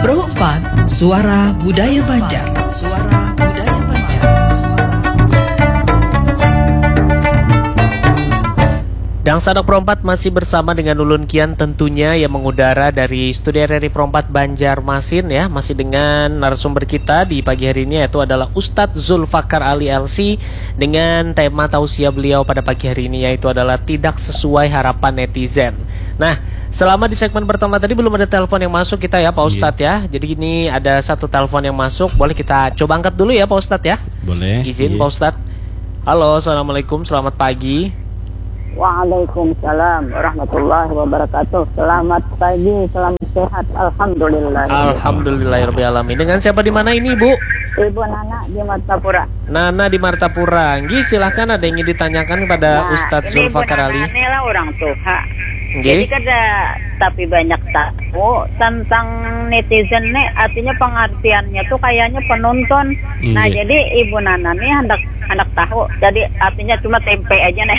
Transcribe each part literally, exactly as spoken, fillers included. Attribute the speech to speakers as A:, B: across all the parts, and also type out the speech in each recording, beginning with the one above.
A: Pro empat, Suara Budaya Banjar. Suara Budaya Banjar. Suara
B: Dan Sanak Pro empat masih bersama dengan Ulun Kian tentunya yang mengudara dari Studio R R I Pro empat Banjarmasin ya. Masih dengan narasumber kita di pagi hari ini yaitu adalah Ustadz Zulfakar Ali L C dengan tema tausiah beliau pada pagi hari ini yaitu adalah tidak sesuai harapan netizen. Nah, selama di segmen pertama tadi belum ada telepon yang masuk kita ya Pak Ustadz yeah. ya. Jadi ini ada satu telepon yang masuk, boleh kita coba angkat dulu ya Pak Ustadz ya.
C: Boleh.
B: Izin
C: yeah.
B: Pak Ustadz. Halo, assalamualaikum, selamat pagi.
D: Waalaikumsalam warahmatullahi wabarakatuh. Selamat pagi, selamat sehat. Alhamdulillah.
B: Alhamdulillahirabbil alamin. Dengan siapa di mana ini, Bu?
D: Ibu Nana di Martapura.
B: Nana di Martapura. Nggih, silahkan ada yang ingin ditanyakan kepada
D: Nah,
B: Ustadz
D: ini
B: Zulfakar Ali.
D: Ibu Nana ini lah orang tua.
B: Nggih.
D: Jadi kada tapi banyak tahu tentang netizen nih, artinya pengertiannya tuh kayaknya penonton.
C: Nggih.
D: Nah, jadi Ibu Nana nih hendak hendak tahu. Jadi artinya cuma tempe aja nih.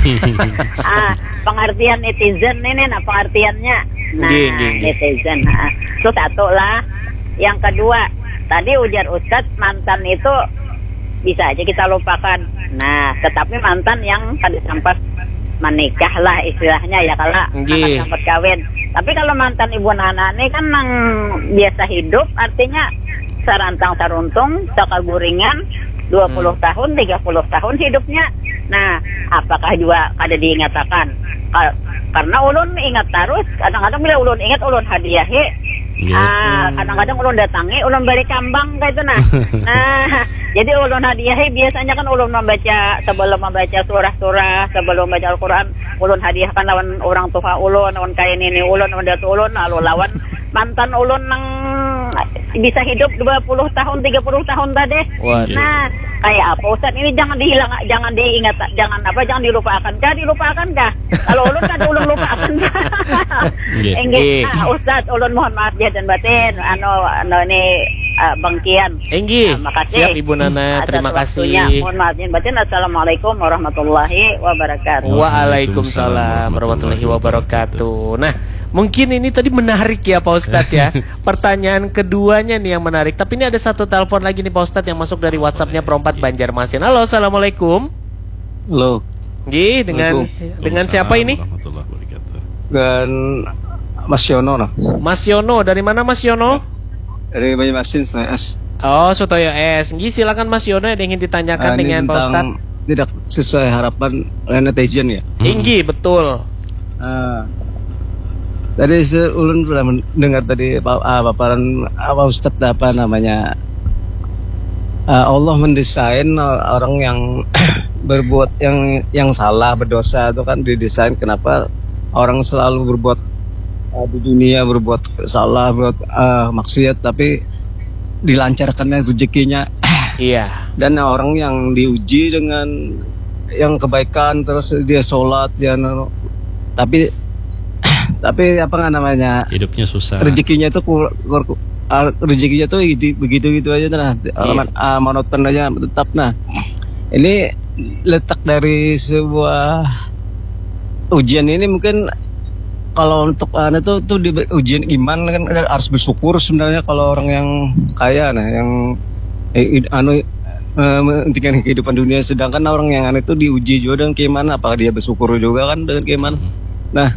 D: ah, pengertian netizen ini nah pengertiannya. Nah,
B: Nggih, nggih, nggih.
D: netizen. Nah, itu satu lah. Yang kedua, tadi ujar Ustadz mantan itu bisa aja kita lupakan. Nah, tetapi mantan yang tadi sempat menikah lah istilahnya ya, kalau
B: Nggih.
D: sempat kawin. Tapi kalau mantan Ibu Nana ini kan nang biasa hidup, artinya sarantang saruntung, sakaguringan dua puluh
B: Hmm.
D: tahun, tiga puluh tahun hidupnya. Nah, apakah juga ada diingatakan? Ka- Karena ulun ingat terus, kadang-kadang bila ulun ingat ulun hadiahi.
C: Yeah.
D: Ah, kadang-kadang ulun datangi, ulun beri kambang kayak itu nah. Nah, jadi ulun hadiahi biasanya kan ulun membaca sebelum membaca surah-surah, sebelum membaca Al-Qur'an, ulun hadiahkan lawan orang tua ulun, lawan kayak ini ulun, lawan datu ulun, lalu lawan mantan ulun nang bisa hidup dua puluh tahun, tiga puluh tahun tadi.
B: Waduh.
D: Nah, kayak apa Ustaz ini jangan dihilang, jangan diingat, jangan apa, jangan dilupakan. Kah dilupakan kah? Kalau ulun kan ulun lupakan.
C: Nggih.
D: Enggak, nah, Ustaz, ulun mohon maaf ya dan batin. Ano, ano ini uh, Bang Kian.
B: Enggi.
D: Nah, makasih.
B: Siap Ibu Nana,
D: Atas
B: terima
D: waktunya.
B: kasih.
D: Mohon maaf dan batin. Assalamualaikum warahmatullahi wabarakatuh.
B: Waalaikumsalam warahmatullahi wabarakatuh. Nah, mungkin ini tadi menarik ya Pak Ustadz ya. Pertanyaan keduanya nih yang menarik. Tapi ini ada satu telepon lagi nih Pak Ustadz yang masuk dari WhatsAppnya Pro empat Banjarmasin. Halo, assalamualaikum.
E: Halo,
B: Nggih, dengan dengan siapa ini?
C: Warahmatullahi wabarakatuh.
E: dengan Mas Yono nah.
B: Mas Yono, dari mana Mas Yono?
E: Dari Banjarmasin, Senayan S.
B: Oh, Sutoyo S. Nggih, silakan Mas Yono yang ingin ditanyakan
E: Ah, ini
B: dengan Pak
E: tentang
B: Ustadz.
E: tidak sesuai harapan oleh netizen ya.
B: Nggih, betul.
E: Ah, tadi se- ulun pernah mendengar tadi pa- ah, paparan apa Ustadz apa namanya, ah, Allah mendesain orang yang berbuat yang yang salah, berdosa itu kan didesain. Kenapa orang selalu berbuat ah, di dunia berbuat salah, berbuat ah, maksiat, tapi dilancarkannya rezekinya.
B: Iya.
E: Dan orang yang diuji dengan yang kebaikan terus dia sholat ya, tapi tapi apa nggak namanya,
C: Hidupnya susah.
E: rezekinya itu kur, kur, kur- ah, rezekinya tuh gitu, begitu gitu aja nah,
B: Iya.
E: ah, monoton aja tetap. Nah, ini letak dari sebuah ujian ini mungkin kalau untuk anda tuh tuh di ujian iman kan harus bersyukur sebenarnya kalau orang yang kaya nah yang eh, anu eh, menghentikan kehidupan dunia, sedangkan orang yang aneh itu diuji juga dengan keimanan, apakah dia bersyukur juga kan dengan keimanan. Nah,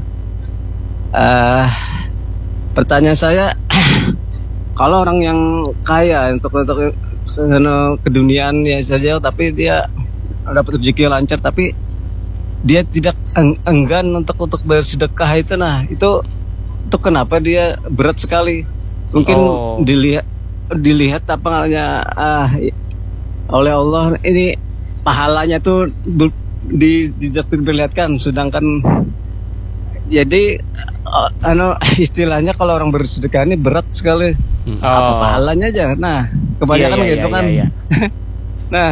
E: eh pertanyaan saya, kalau orang yang kaya untuk untuk anu, keduniaan ya saja, tapi dia dapat rezeki yang lancar, tapi dia tidak eng- enggan untuk untuk bersedekah itu, nah itu itu kenapa dia berat sekali? Mungkin
B: Oh.
E: dilihat dilihat apa namanya, ah, oleh Allah ini pahalanya tuh ber- di tidak diperlihatkan, sedangkan jadi uh, anu istilahnya kalau orang bersedekah ini berat sekali.
C: Hmm.
E: Apa
B: Oh.
E: pahalanya aja? Nah, kebanyakan
B: Iya, iya,
E: gitu
B: iya,
E: kan.
B: iya, iya.
E: Nah,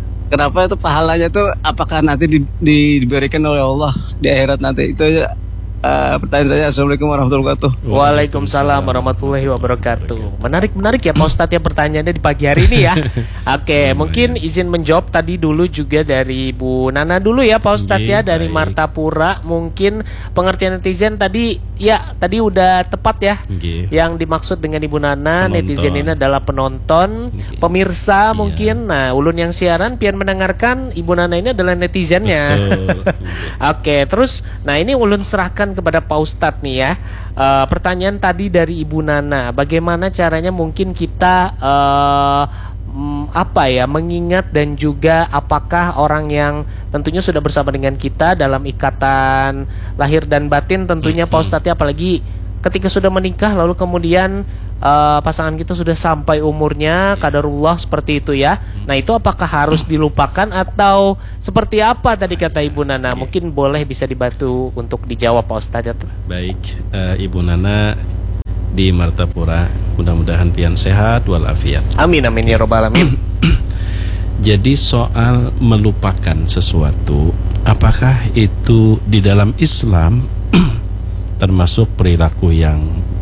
E: kenapa itu pahalanya tuh apakah nanti di, di- diberikan oleh Allah di akhirat nanti? Itu aja uh, pertanyaan saya. Assalamualaikum warahmatullahi wabarakatuh.
B: Waalaikumsalam warahmatullahi wabarakatuh. Menarik-menarik ya Pak Ustadz ya pertanyaannya di pagi hari ini ya. Oke, mungkin izin menjawab tadi dulu juga dari Bu Nana dulu ya Pak Ustadz ya, dari
C: Baik.
B: Martapura. Mungkin pengertian netizen tadi ya tadi udah tepat ya.
C: Nggih.
B: Yang dimaksud dengan Ibu Nana,
C: Penonton.
B: netizen ini adalah penonton,
C: Nggih.
B: pemirsa
C: Iya.
B: mungkin. Nah, ulun yang siaran pian mendengarkan, Ibu Nana ini adalah netizennya.
C: Betul.
B: Oke, terus nah ini ulun serahkan kepada Pak Ustadz nih ya. Eh, pertanyaan tadi dari Ibu Nana, bagaimana caranya mungkin kita eh, mm, apa ya mengingat dan juga apakah orang yang tentunya sudah bersama dengan kita dalam ikatan lahir dan batin tentunya Pak Ustadz ya, apalagi ketika sudah menikah lalu kemudian Uh, pasangan kita sudah sampai umurnya qadarullah seperti itu ya. Nah itu apakah harus dilupakan atau seperti apa tadi kata Ibu Nana? Mungkin boleh bisa dibantu untuk dijawab Pak Ustadz.
C: Baik, eh, Ibu Nana di Martapura, mudah-mudahan pian sehat walafiat.
B: Amin amin ya robbal alamin.
C: Jadi soal melupakan sesuatu, apakah itu di dalam Islam termasuk perilaku yang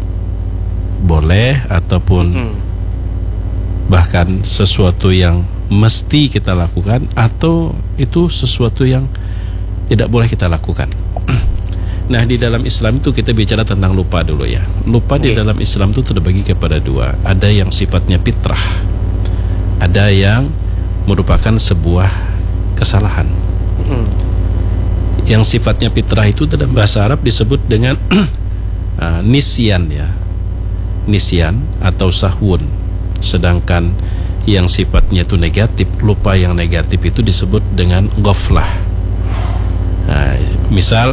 C: boleh ataupun
B: Hmm.
C: bahkan sesuatu yang mesti kita lakukan, atau itu sesuatu yang tidak boleh kita lakukan? Nah, di dalam Islam itu kita bicara tentang lupa dulu ya. Lupa di
B: Oke.
C: dalam Islam itu terbagi kepada dua. Ada yang sifatnya fitrah, ada yang merupakan sebuah kesalahan.
B: Hmm.
C: Yang sifatnya fitrah itu dalam bahasa Arab disebut dengan uh, nisyan ya, nisyan atau sahwun. Sedangkan yang sifatnya itu negatif, lupa yang negatif itu disebut dengan ghaflah. Nah, misal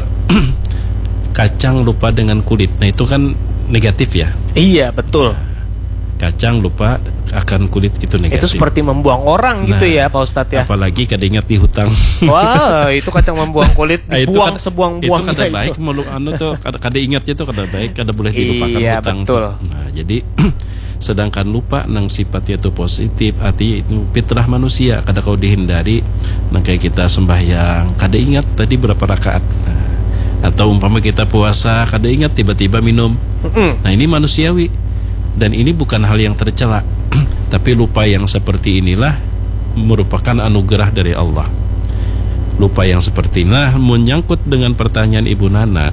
C: kacang lupa dengan kulit, nah itu kan negatif ya.
B: Iya betul.
C: Kacang lupa akan kulit itu negatif.
B: Itu seperti membuang orang gitu
C: Nah,
B: ya Pak Ustadz ya.
C: Apalagi kada ingat di hutang.
B: Wah itu kacang membuang kulit
C: Nah, itu
B: dibuang
C: kan-
B: sebuang-buangnya
C: itu kada
B: itu.
C: baik, melu anu tuh kada, kada ingatnya tuh kada baik, kada boleh dilupakan
B: Iya,
C: hutang
B: betul.
C: tuh. Nah, jadi sedangkan lupa nang sifatnya itu positif, arti itu fitrah manusia, kada kau dihindari. Nang kayak kita sembahyang, kada ingat tadi berapa rakaat. Nah, atau umpama kita puasa, kada ingat tiba-tiba minum.
B: Mm-mm.
C: Nah, ini manusiawi. Dan ini bukan hal yang tercela. Tapi lupa yang seperti inilah merupakan anugerah dari Allah. Lupa yang seperti ini. Nah, menyangkut dengan pertanyaan Ibu Nana,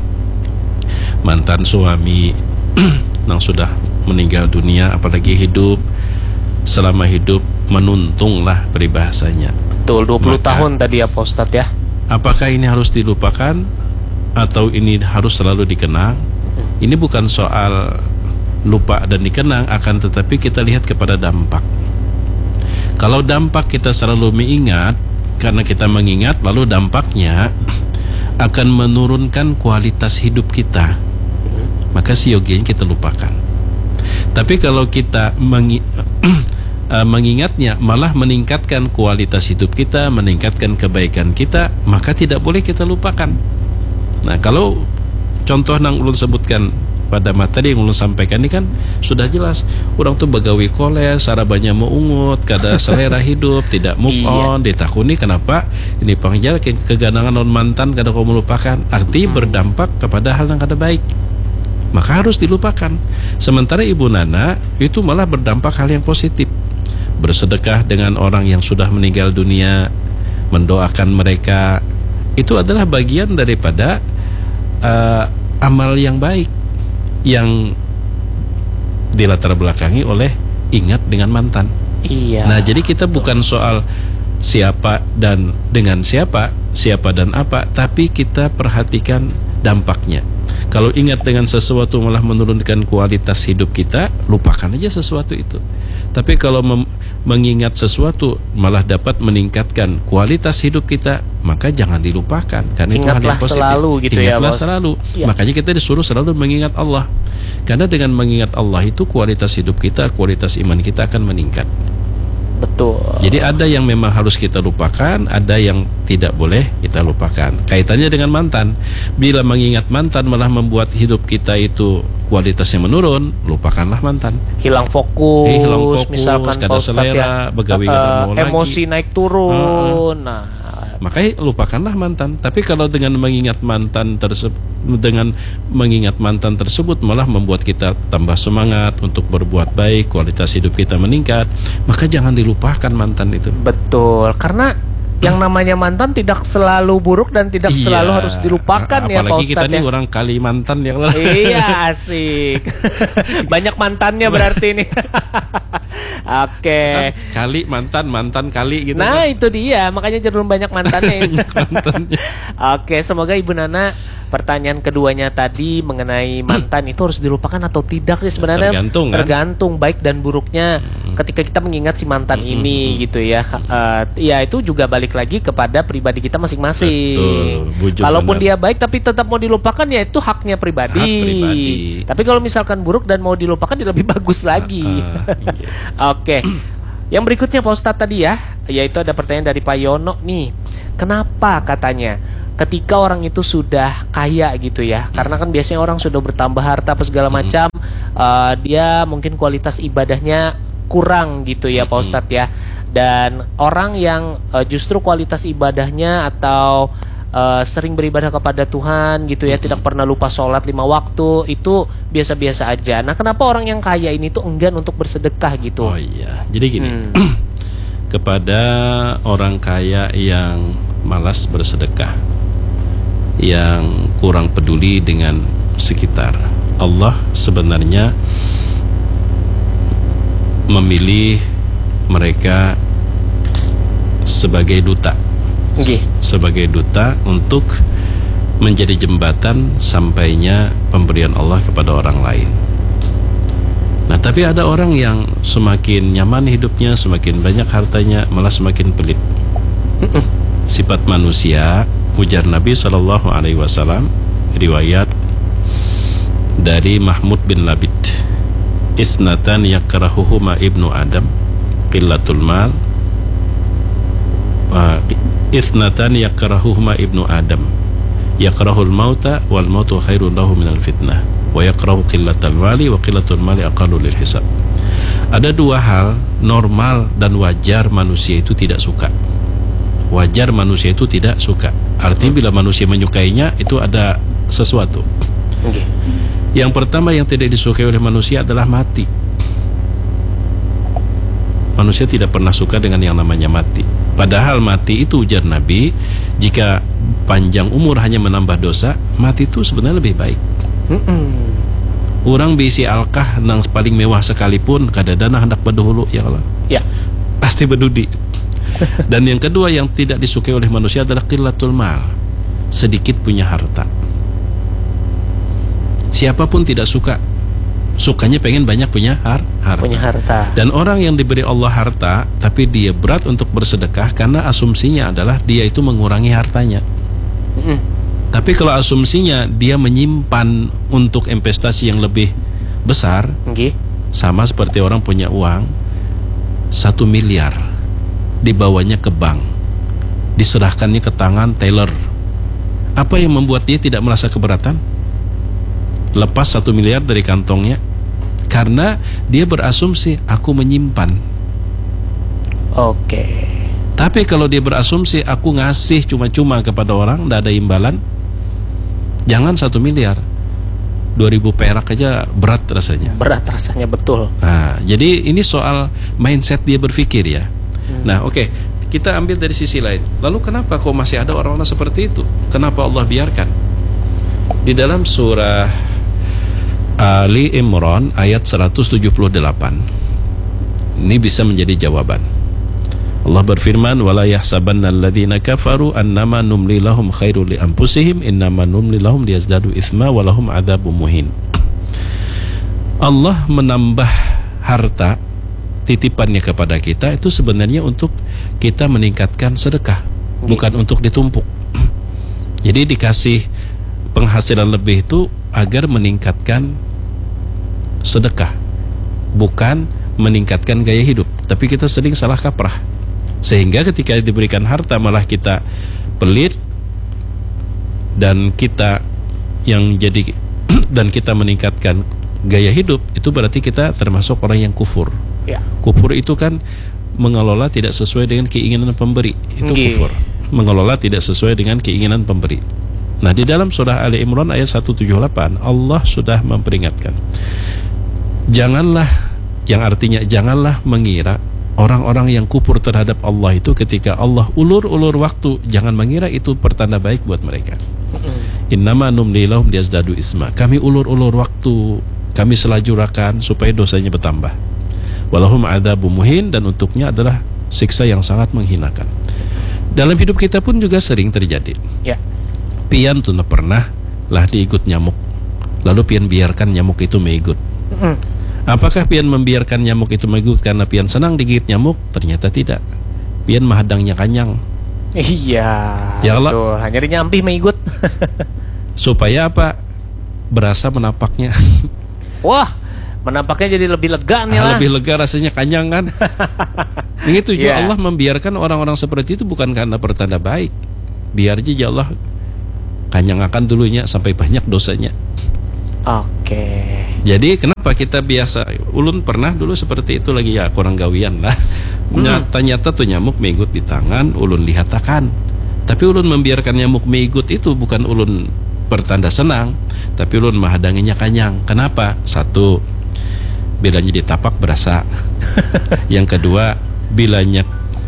C: mantan suami yang sudah meninggal dunia, apalagi hidup, selama hidup menuntunglah peribahasanya.
B: Betul dua puluh
C: Maka-
B: tahun tadi ya Pak Ustadz ya.
C: Apakah ini harus dilupakan atau ini harus selalu dikenang? Ini bukan soal lupa dan dikenang, akan tetapi kita lihat kepada dampak. Kalau dampak kita selalu mengingat, karena kita mengingat, lalu dampaknya akan menurunkan kualitas hidup kita, maka siogianya kita lupakan. Tapi kalau kita mengi uh, mengingatnya malah meningkatkan kualitas hidup kita, meningkatkan kebaikan kita, maka tidak boleh kita lupakan. Nah, kalau contoh yang ulun sebutkan pada materi yang ulun sampaikan ini kan sudah jelas, orang tuh begawi koles, sarabanya mau ungut, kada selera hidup, tidak move
B: Iya.
C: on, ditakuni kenapa ini pangjar ke keganangan non mantan kada kau melupakan, arti berdampak kepada hal yang kada baik, maka harus dilupakan. Sementara Ibu Nana itu malah berdampak hal yang positif, bersedekah dengan orang yang sudah meninggal dunia, mendoakan mereka, itu adalah bagian daripada uh, amal yang baik yang dilatar belakangi oleh ingat dengan mantan.
B: Iya.
C: Nah, jadi kita bukan soal siapa dan dengan siapa, siapa dan apa, tapi kita perhatikan dampaknya. Kalau ingat dengan sesuatu malah menurunkan kualitas hidup kita, lupakan aja sesuatu itu. Tapi kalau mem- mengingat sesuatu malah dapat meningkatkan kualitas hidup kita, maka jangan dilupakan, karena itu hal
B: Ingatlah
C: yang positif.
B: selalu gitu ya,
C: Ingatlah
B: Bos.
C: selalu.
B: Ya.
C: Makanya kita disuruh selalu mengingat Allah. Karena dengan mengingat Allah itu kualitas hidup kita, kualitas iman kita akan meningkat.
B: Betul.
C: Jadi ada yang memang harus kita lupakan, ada yang tidak boleh kita lupakan. Kaitannya dengan mantan. Bila mengingat mantan malah membuat hidup kita itu kualitasnya menurun, lupakanlah mantan.
B: hilang fokus,
C: Eh, hilang fokus,
B: misalkan
C: kada
B: Pak Ustadz
C: selera,
B: ya,
C: begawi
B: eh,
C: kada mau lagi.
B: emosi naik turun. Nah,
C: Makanya lupakanlah mantan. Tapi kalau dengan mengingat mantan tersebut, dengan mengingat mantan tersebut malah membuat kita tambah semangat untuk berbuat baik, kualitas hidup kita meningkat, maka jangan dilupakan mantan itu.
B: Betul, karena yang namanya mantan tidak selalu buruk dan tidak
C: Iya.
B: selalu harus dilupakan ya Pak
C: Apalagi kita
B: Ustadz
C: nih
B: ya.
C: orang Kalimantan ya.
B: Iya, asik. Banyak mantannya berarti ini. Oke.
C: Kali mantan, mantan kali gitu.
B: Nah,
C: kan.
B: itu dia, makanya cenderung banyak mantannya.
C: Mantannya.
B: Oke, semoga Ibu Nana pertanyaan keduanya tadi mengenai mantan itu harus dilupakan atau tidak sih sebenarnya
C: Tergantung, kan?
B: tergantung baik dan buruknya ketika kita mengingat si mantan ini gitu ya. Uh, ya itu juga balik lagi kepada pribadi kita masing-masing.
C: Betul, bujur
B: Kalaupun
C: benar.
B: dia baik tapi tetap mau dilupakan ya itu haknya pribadi.
C: Hak pribadi.
B: Tapi kalau misalkan buruk dan mau dilupakan ya lebih bagus lagi.
C: Ah, iya.
B: Oke. Yang berikutnya Pak Ustadz tadi ya, yaitu ada pertanyaan dari Pak Yono nih. Kenapa katanya ketika orang itu sudah kaya gitu ya, karena kan biasanya orang sudah bertambah harta apa segala macam, uh, dia mungkin kualitas ibadahnya kurang gitu ya Pak Ustadz ya. Dan orang yang uh, justru kualitas ibadahnya atau uh, sering beribadah kepada Tuhan gitu ya, tidak pernah lupa sholat lima waktu, itu biasa-biasa aja. Nah, kenapa orang yang kaya ini tuh enggan untuk bersedekah gitu?
C: Oh iya, jadi gini.
B: Hmm.
C: Kepada orang kaya yang malas bersedekah, yang kurang peduli dengan sekitar, Allah sebenarnya memilih mereka sebagai duta,
B: Nggih.
C: sebagai duta untuk menjadi jembatan sampainya pemberian Allah kepada orang lain. Nah, tapi ada orang yang semakin nyaman hidupnya, semakin banyak hartanya, malah semakin pelit. Sifat manusia, ujar Nabi shallallahu alaihi wasallam, riwayat dari Mahmud bin Labid, isnatan yakrahuhuma ibnu Adam, qillatul mal, uh, isnatan yakrahuhuma ibnu Adam, yakrahul mauta wal mautu khairun lahu minal fitnah, wa yakrahu qillatal mali wa qillatul mali aqallu lil hisab. Ada dua hal normal dan wajar manusia itu tidak suka. Wajar manusia itu tidak suka. Artinya bila manusia menyukainya itu ada sesuatu.
B: Okay.
C: Yang pertama yang tidak disukai oleh manusia adalah mati. Manusia tidak pernah suka dengan yang namanya mati. Padahal mati itu, ujar Nabi, jika panjang umur hanya menambah dosa, mati itu sebenarnya lebih baik.
B: Mm-mm.
C: Orang bisi alkah nang paling mewah sekalipun kadadana hendak bedahulu ya Allah.
B: Ya.
C: Pasti bedudi. Dan yang kedua yang tidak disukai oleh manusia adalah qillatul mal, sedikit punya harta. Siapapun tidak suka, sukanya pengen banyak punya har harta.
B: Punya harta.
C: Dan orang yang diberi Allah harta tapi dia berat untuk bersedekah karena asumsinya adalah dia itu mengurangi hartanya.
B: Mm-mm.
C: Tapi kalau asumsinya dia menyimpan untuk investasi yang lebih besar,
B: Nggih.
C: sama seperti orang punya uang satu miliar, dibawanya ke bank, diserahkannya ke tangan teller. Apa yang membuat dia tidak merasa keberatan? Lepas satu miliar dari kantongnya, karena dia berasumsi aku menyimpan.
B: Oke.
C: Tapi kalau dia berasumsi aku ngasih cuma-cuma kepada orang, tidak ada imbalan, jangan satu miliar, dua ribu perak aja berat rasanya.
B: Berat rasanya, betul.
C: Nah, jadi ini soal mindset dia berpikir ya. Nah, oke, okay. Kita ambil dari sisi lain. Lalu kenapa kok masih ada orang-orang seperti itu? Kenapa Allah biarkan? Di dalam surah Ali Imran ayat seratus tujuh puluh delapan, ini bisa menjadi jawaban. Allah berfirman, wala yahsabanna alladhina kafaru annama numli lahum khairul li anfusihim innama numli lahum liyazdadu itsma wa lahum adzabun muhin. Allah menambah harta titipannya kepada kita itu sebenarnya untuk kita meningkatkan sedekah, bukan untuk ditumpuk. Jadi dikasih penghasilan lebih itu agar meningkatkan sedekah, bukan meningkatkan gaya hidup. Tapi kita sering salah kaprah, sehingga ketika diberikan harta malah kita pelit, dan kita yang jadi dan kita meningkatkan gaya hidup, itu berarti kita termasuk orang yang kufur.
B: Ya.
C: Kufur itu kan mengelola tidak sesuai dengan keinginan pemberi, itu
B: Nggih.
C: kufur. mengelola tidak sesuai dengan keinginan pemberi. Nah, di dalam surah Ali Imran ayat seratus tujuh puluh delapan Allah sudah memperingatkan, janganlah, yang artinya janganlah mengira orang-orang yang kufur terhadap Allah itu ketika Allah ulur-ulur waktu, jangan mengira itu pertanda baik buat mereka. Innama numli lahum liyazdadu isma. Kami ulur-ulur waktu, kami selajurakan supaya dosanya bertambah. Walahum adzabum muhin, dan untuknya adalah siksa yang sangat menghinakan. Dalam hidup kita pun juga sering terjadi.
B: Ya.
C: Pian tuh pernah lah diikut nyamuk, lalu pian biarkan nyamuk itu mengikut.
B: Mm.
C: Apakah pian membiarkan nyamuk itu mengikut karena pian senang digigit nyamuk? Ternyata tidak. Pian menghadangnya kanyang.
B: Iya.
C: Ya Allah.
B: Betul. Hanya dinyampih mengikut.
C: Supaya apa? Berasa menapaknya.
B: Wah, menampaknya jadi lebih lega nih
C: Ah,
B: lah.
C: lebih lega rasanya, kanyang kan. Begitu juga
B: Yeah.
C: Allah membiarkan orang-orang seperti itu bukan karena pertanda baik. Biar aja Allah kanyangakan dulunya sampai banyak dosanya.
B: Oke.
C: Jadi kenapa kita biasa, ulun pernah dulu seperti itu lagi, ya kurang gawian lah. Nyata-nyata tuh nyamuk mengikut di tangan, ulun lihatakan. Tapi ulun membiarkan nyamuk mengikut itu bukan ulun pertanda senang, tapi ulun menghadanginya kanyang. Kenapa? Satu, bilanya ditapak berasa. Yang kedua, bilanya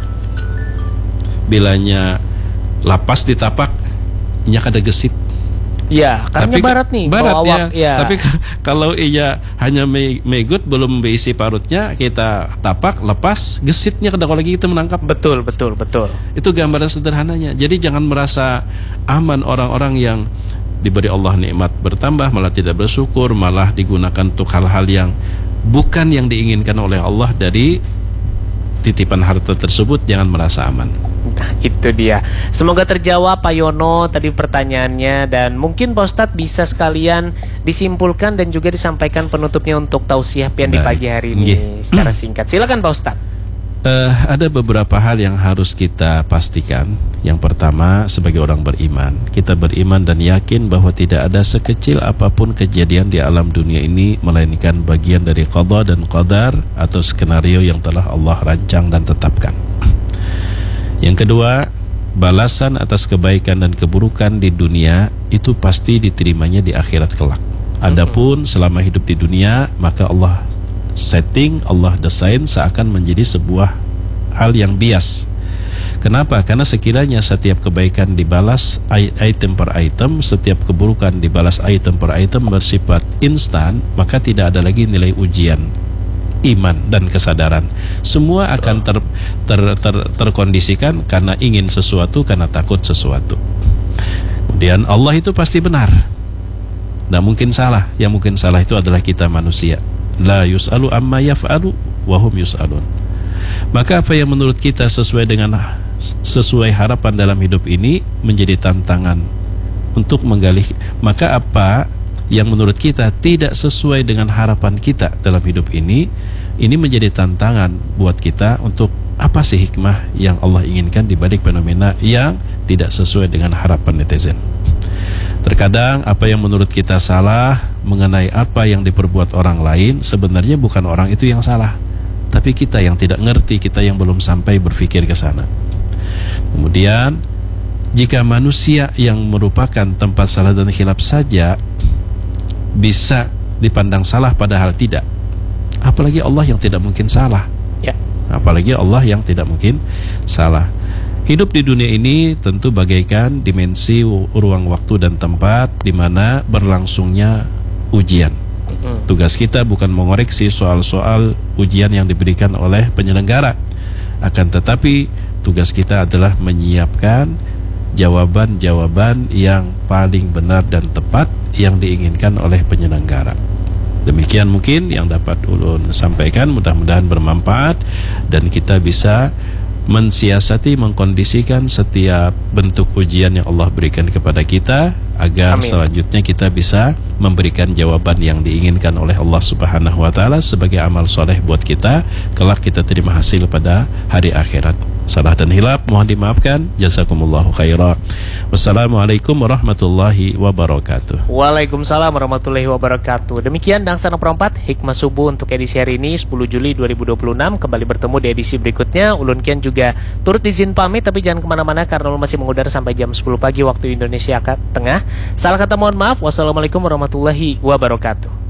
C: bilanya lapas ditapak, nya kada gesit.
B: Ya, karena
C: Tapi
B: barat nih,
C: barat
B: bawa
C: ya.
B: awak, ya.
C: Tapi k- kalau ia hanya me- megut belum berisi parutnya, kita tapak lepas, gesitnya kada lagi kita menangkap.
B: Betul, betul, betul.
C: Itu gambaran sederhananya. Jadi jangan merasa aman orang-orang yang diberi Allah nikmat bertambah malah tidak bersyukur, malah digunakan untuk hal-hal yang bukan yang diinginkan oleh Allah dari titipan harta tersebut. Jangan merasa aman.
B: Nah, itu dia. Semoga terjawab Pak Yono tadi pertanyaannya, dan mungkin Pak Ustadz bisa sekalian disimpulkan dan juga disampaikan penutupnya untuk tausiah pian di
C: Baik.
B: pagi hari ini
C: Nggih.
B: secara singkat. Silakan Pak Ustadz.
C: Eh, ada beberapa hal yang harus kita pastikan. Yang pertama, sebagai orang beriman, kita beriman dan yakin bahwa tidak ada sekecil apapun kejadian di alam dunia ini melainkan bagian dari qada dan qadar atau skenario yang telah Allah rancang dan tetapkan. Yang kedua, balasan atas kebaikan dan keburukan di dunia itu pasti diterimanya di akhirat kelak. Adapun selama hidup di dunia, maka Allah setting, Allah desain seakan menjadi sebuah hal yang bias. Kenapa? Karena sekiranya setiap kebaikan dibalas item per item, setiap keburukan dibalas item per item bersifat instan, maka tidak ada lagi nilai ujian iman dan kesadaran. Semua akan ter, ter, ter, terkondisikan karena ingin sesuatu, karena takut sesuatu. Kemudian Allah itu pasti benar, tidak mungkin salah. Yang mungkin salah itu adalah kita manusia. La yus'alu amma yaf'alu wa hum yus'alun. Maka apa yang menurut kita sesuai dengan sesuai harapan dalam hidup ini menjadi tantangan untuk menggali. Maka apa yang menurut kita tidak sesuai dengan harapan kita dalam hidup ini, ini menjadi tantangan buat kita untuk apa sih hikmah yang Allah inginkan di balik fenomena yang tidak sesuai dengan harapan netizen. Terkadang apa yang menurut kita salah mengenai apa yang diperbuat orang lain, sebenarnya bukan orang itu yang salah, tapi kita yang tidak ngerti, kita yang belum sampai berpikir ke sana. Kemudian jika manusia yang merupakan tempat salah dan khilaf saja bisa dipandang salah padahal tidak, apalagi Allah yang tidak mungkin salah.
B: Ya.
C: Apalagi Allah yang tidak mungkin salah. Hidup di dunia ini tentu bagaikan dimensi ruang waktu dan tempat di mana berlangsungnya ujian. Tugas kita bukan mengoreksi soal-soal ujian yang diberikan oleh penyelenggara, akan tetapi tugas kita adalah menyiapkan jawaban-jawaban yang paling benar dan tepat yang diinginkan oleh penyelenggara. Demikian mungkin yang dapat ulun sampaikan, mudah-mudahan bermanfaat dan kita bisa mensiasati, mengkondisikan setiap bentuk ujian yang Allah berikan kepada kita agar
B: Amin.
C: selanjutnya kita bisa memberikan jawaban yang diinginkan oleh Allah Subhanahu wa taala sebagai amal soleh buat kita, kelak kita terima hasil pada hari akhirat. Salah dan hilaf mohon dimaafkan. Jazakumullahu khairan. Wassalamualaikum warahmatullahi wabarakatuh.
B: Waalaikumsalam warahmatullahi wabarakatuh. Demikian Dangsana Perempat Hikmah Subuh untuk edisi hari ini sepuluh Juli dua ribu dua puluh enam. Kembali bertemu di edisi berikutnya. Ulun Kian juga turut izin pamit, tapi jangan kemana-mana karena ulun masih mengudara sampai jam sepuluh pagi waktu Indonesia Tengah. Salah kata mohon maaf. Wassalamualaikum warahmatullahi wabarakatuh.